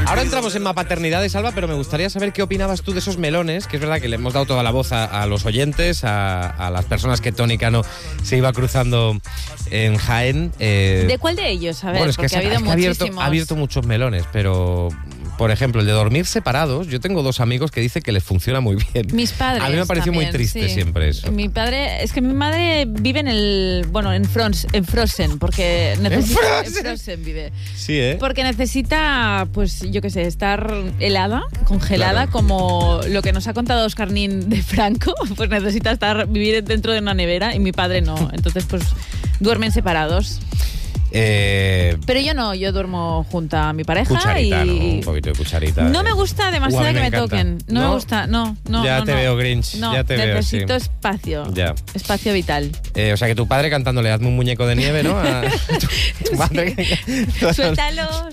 Ahora entramos en Mapaternidades, Alba, pero me gustaría saber qué opinabas tú de esos melones, que es verdad que le hemos dado toda la voz a los oyentes, a las personas que Tony Cano se iba cruzando en Jaén. ¿De cuál de ellos? A ver, bueno, es que, porque ha habido muchísimos. Ha abierto muchos melones, pero... Por ejemplo, el de dormir separados, yo tengo dos amigos que dicen que les funciona muy bien. Mis padres. A mí me pareció muy triste siempre eso. Mi padre, es que mi madre vive en Frozen, porque necesita. En Frozen vive. Sí, ¿eh? Porque necesita, pues, yo qué sé, estar helada, congelada, claro, como lo que nos ha contado Óscar Nin de Franco, pues necesita vivir dentro de una nevera y mi padre no. Entonces, pues, duermen separados. Pero yo no, yo duermo junto a mi pareja cucharita, y... ¿no? Un poquito de cucharita. No me gusta demasiado que me encanta. Toquen. No me gusta, no. Ya te veo, Grinch. No, ya te necesito veo, sí. espacio. Ya. Espacio vital. O sea que tu padre cantándole hazme un muñeco de nieve, ¿no? A tu madre. Suéltalo.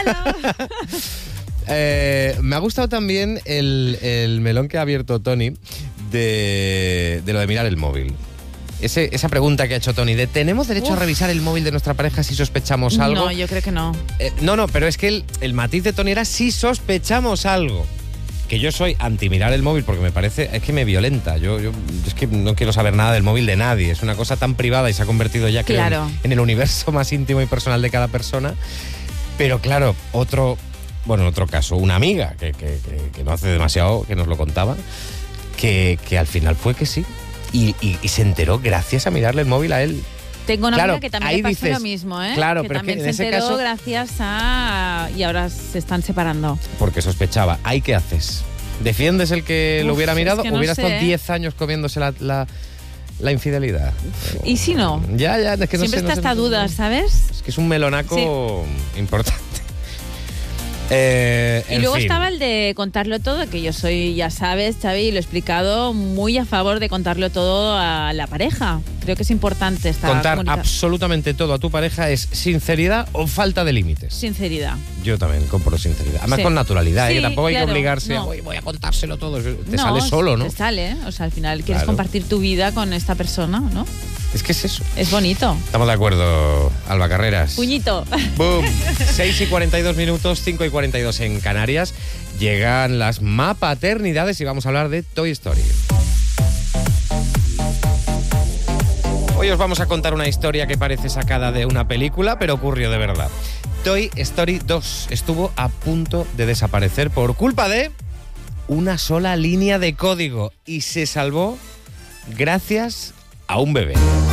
Me ha gustado también el melón que ha abierto Tony de lo de mirar el móvil. Esa pregunta que ha hecho Tony de ¿tenemos derecho a revisar el móvil de nuestra pareja si sospechamos algo? No, yo creo que no. No, pero es que el matiz de Tony era si sospechamos algo. Que yo soy anti mirar el móvil porque me parece, es que me violenta. Yo es que no quiero saber nada del móvil de nadie. Es una cosa tan privada y se ha convertido ya claro, en el universo más íntimo y personal de cada persona. Pero claro, en otro caso, una amiga que no hace demasiado que nos lo contaba, que al final fue que sí. Y se enteró gracias a mirarle el móvil a él. Tengo una amiga que también le pasó lo mismo, ¿eh? Claro, que pero también es que en se ese enteró caso, gracias a... Y ahora se están separando. Porque sospechaba. ¿Ahí qué haces? ¿Defiendes el que lo hubiera mirado? Es que no ¿Hubiera estado sé, 10 años comiéndose la infidelidad? ¿Y si no? Ya, es que no siempre sé. está esta duda, ¿sabes? Es que es un melonaco importante. Y luego estaba el de contarlo todo, que yo soy, ya sabes, Xavi, y lo he explicado, muy a favor de contarlo todo a la pareja. Creo que es importante contar absolutamente todo a tu pareja es sinceridad o falta de límites. Sinceridad. Yo también compro sinceridad. Además con naturalidad, sí, que tampoco hay que obligarse no. voy a contárselo todo. Te sale solo, ¿no? Te sale, o sea, al final quieres compartir tu vida con esta persona, ¿no? Es que es eso. Es bonito. Estamos de acuerdo, Alba Carreras. Puñito. ¡Bum! 6:42 minutos, 5:42 en Canarias. Llegan las Mapaternidades y vamos a hablar de Toy Story. Hoy os vamos a contar una historia que parece sacada de una película, pero ocurrió de verdad. Toy Story 2 estuvo a punto de desaparecer por culpa de una sola línea de código y se salvó gracias a un bebé.